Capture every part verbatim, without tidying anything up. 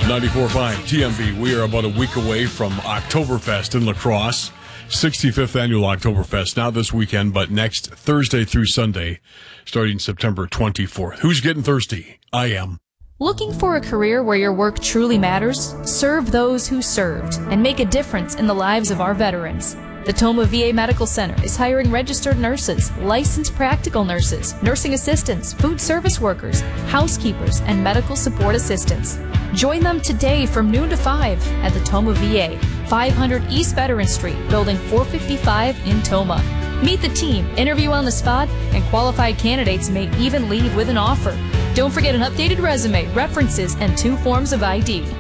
ninety-four point five T M V. We are about a week away from Oktoberfest in La Crosse. sixty-fifth annual Oktoberfest, not this weekend, but next Thursday through Sunday, starting September twenty-fourth. Who's getting thirsty? I am. Looking for a career where your work truly matters? Serve those who served and make a difference in the lives of our veterans. The Tomah V A Medical Center is hiring registered nurses, licensed practical nurses, nursing assistants, food service workers, housekeepers, and medical support assistants. Join them today from noon to five at the Tomah V A, five hundred East Veteran Street, Building four fifty-five in Tomah. Meet the team, interview on the spot, and qualified candidates may even leave with an offer. Don't forget an updated resume, references, and two forms of I D.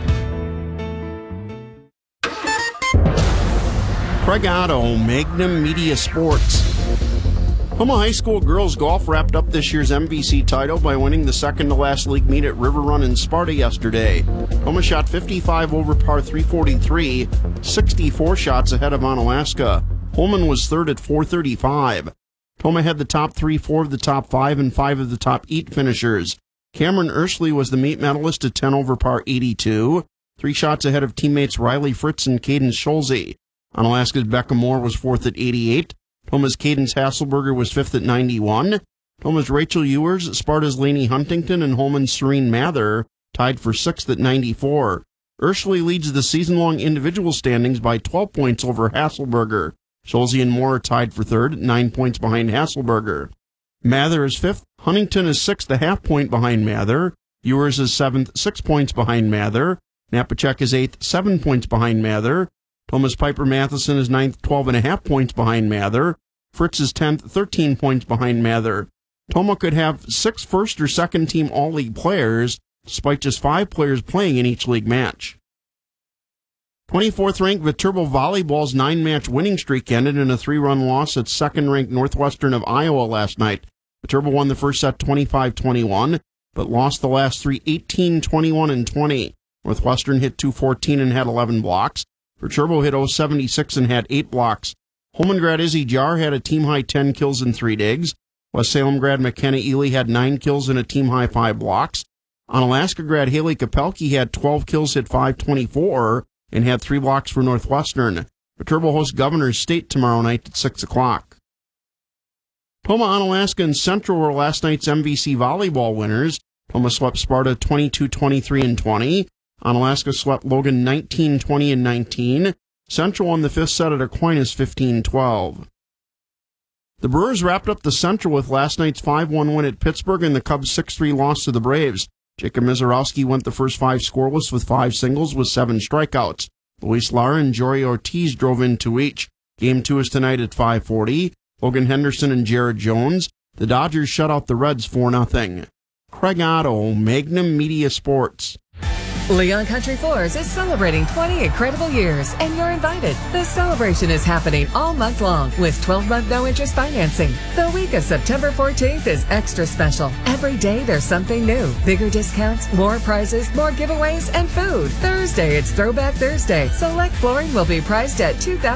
Craig Otto, Magnum Media Sports. Tomah High School girls golf wrapped up this year's M V C title by winning the second-to-last league meet at River Run in Sparta yesterday. Tomah shot fifty-five over par three forty-three, sixty-four shots ahead of Onalaska. Holman was third at four thirty-five. Tomah had the top three, four of the top five, and five of the top eight finishers. Cameron Ursley was the meet medalist at ten over par eighty-two, three shots ahead of teammates Riley Fritz and Cadence Schulze. Onalaska's Becca Moore was fourth at eighty-eight. Tomah's Cadence Hasselberger was fifth at ninety-one. Tomah's Rachel Ewers, Sparta's Lainey Huntington, and Holman's Serene Mather tied for sixth at ninety-four. Ursley leads the season-long individual standings by twelve points over Hasselberger. Schulze and Moore are tied for third at nine points behind Hasselberger. Mather is fifth. Huntington is sixth, a half point behind Mather. Ewers is seventh, six points behind Mather. Napachek is eighth, seven points behind Mather. Thomas Piper Matheson is ninth, twelve and a half points behind Mather. Fritz is tenth, thirteen points behind Mather. Tomah could have six first or second team all-league players, despite just five players playing in each league match. twenty-fourth ranked Viterbo Volleyball's nine-match winning streak ended in a three-run loss at second-ranked Northwestern of Iowa last night. Viterbo won the first set twenty-five twenty-one, but lost the last three eighteen, twenty-one, and twenty. Northwestern hit two fourteen and had eleven blocks. Viterbo hit oh seventy-six and had eight blocks. Holman grad Izzy Jar had a team-high ten kills and three digs. West Salem grad McKenna Ely had nine kills and a team-high five blocks. Onalaska grad Haley Kapelke had twelve kills, hit five twenty-four, and had three blocks for Northwestern. Viterbo hosts Governor's State tomorrow night at six o'clock. Tomah, Onalaska, and Central were last night's M V C volleyball winners. Tomah swept Sparta twenty-two twenty-three and twenty. Onalaska swept Logan nineteen twenty and nineteen. Central won the fifth set at Aquinas fifteen twelve. The Brewers wrapped up the Central with last night's five one win at Pittsburgh and the Cubs' six three loss to the Braves. Jacob Mizorowski went the first five scoreless with five singles with seven strikeouts. Luis Lara and Jory Ortiz drove in two each. Game two is tonight at five forty. Logan Henderson and Jared Jones. The Dodgers shut out the Reds four nothing. Craig Otto, Magnum Media Sports. Leon Country Floors is celebrating twenty incredible years, and you're invited. The celebration is happening all month long with twelve-month no-interest financing. The week of September fourteenth is extra special. Every day there's something new. Bigger discounts, more prizes, more giveaways, and food. Thursday, it's Throwback Thursday. Select flooring will be priced at two thousand dollars.